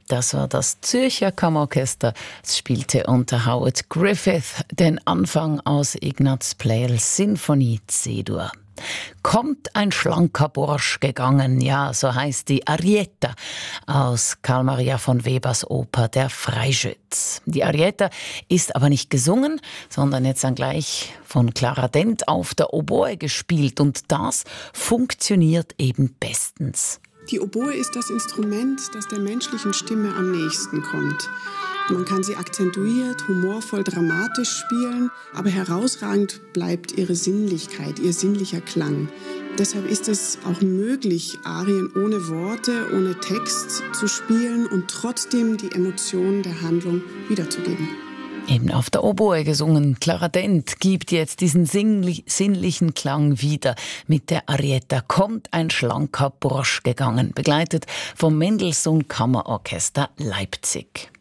Das war das Zürcher Kammerorchester. Es spielte unter Howard Griffith den Anfang aus Ignaz Pleyels Sinfonie C-Dur. Kommt ein schlanker Bursch gegangen, ja, so heißt die Arietta aus Karl Maria von Webers Oper Der Freischütz. Die Arietta ist aber nicht gesungen, sondern jetzt dann gleich von Clara Dent auf der Oboe gespielt und das funktioniert eben bestens. Die Oboe ist das Instrument, das der menschlichen Stimme am nächsten kommt. Man kann sie akzentuiert, humorvoll, dramatisch spielen, aber herausragend bleibt ihre Sinnlichkeit, ihr sinnlicher Klang. Deshalb ist es auch möglich, Arien ohne Worte, ohne Text zu spielen und trotzdem die Emotionen der Handlung wiederzugeben. Eben auf der Oboe gesungen. Clara Dent gibt jetzt diesen sinnlichen Klang wieder. Mit der Arietta Kommt ein schlanker Bursch gegangen, begleitet vom Mendelssohn Kammerorchester Leipzig.